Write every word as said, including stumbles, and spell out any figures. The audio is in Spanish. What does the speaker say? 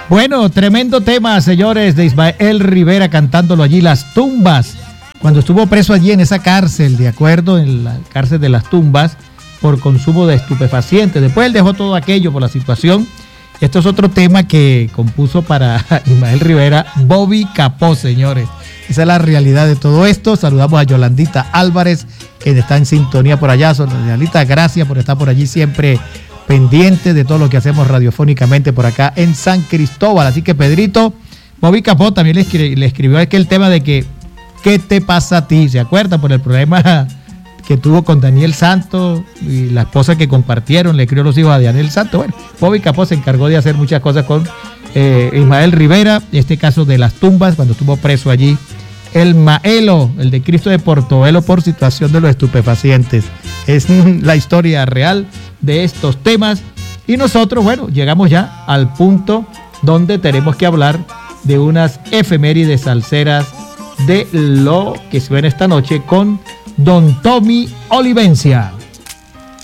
Bueno, tremendo tema, señores, de Ismael Rivera cantándolo allí, Las Tumbas, cuando estuvo preso allí en esa cárcel, de acuerdo, en la cárcel de Las Tumbas, por consumo de estupefacientes. Después él dejó todo aquello por la situación. Esto es otro tema que compuso para Ismael Rivera Bobby Capó, señores. Esa es la realidad de todo esto. Saludamos a Yolandita Álvarez, que está en sintonía por allá. Yolandita, gracias por estar por allí siempre pendiente de todo lo que hacemos radiofónicamente por acá en San Cristóbal. Así que Pedrito, Bobby Capó también le, escri- le escribió aquel tema de que ¿qué te pasa a ti? ¿Se acuerda? Por el problema que tuvo con Daniel Santos y la esposa que compartieron, le crió los hijos a Daniel Santos. Bueno, Bobby Capó se encargó de hacer muchas cosas con eh, Ismael Rivera, este caso de Las Tumbas, cuando estuvo preso allí el Maelo, el de Cristo de Portobelo, por situación de los estupefacientes. Es la historia real de estos temas y nosotros, bueno, llegamos ya al punto donde tenemos que hablar de unas efemérides salseras de lo que suena esta noche con Don Tommy Olivencia.